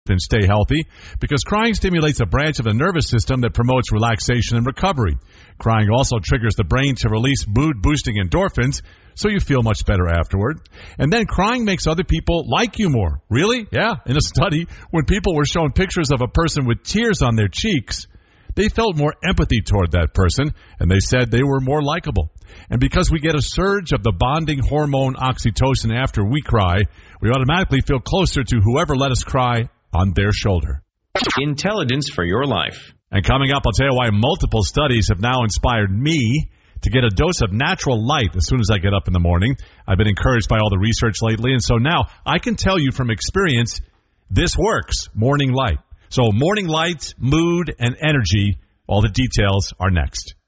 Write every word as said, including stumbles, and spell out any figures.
and stay healthy because crying stimulates a branch of the nervous system that promotes relaxation and recovery. Crying also triggers the brain to release mood-boosting endorphins, so you feel much better afterward. And then crying makes other people like you more. Really? Yeah. In a study, when people were shown pictures of a person with tears on their cheeks, they felt more empathy toward that person, and they said they were more likable. And because we get a surge of the bonding hormone oxytocin after we cry, we automatically feel closer to whoever let us cry on their shoulder. Intelligence for your life. And coming up, I'll tell you why multiple studies have now inspired me to get a dose of natural light as soon as I get up in the morning. I've been encouraged by all the research lately, and so now I can tell you from experience, this works, morning light. So morning light, mood, and energy, all the details are next.